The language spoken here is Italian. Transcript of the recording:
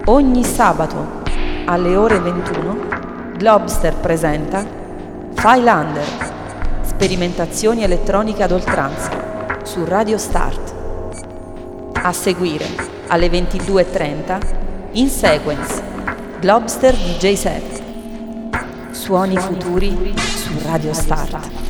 Ogni sabato alle ore 21 Globster presenta Phylander, sperimentazioni elettroniche ad oltranza su Radio Start. A seguire alle 22:30 In Sequence Globster DJ Set. Suoni futuri su Radio Start.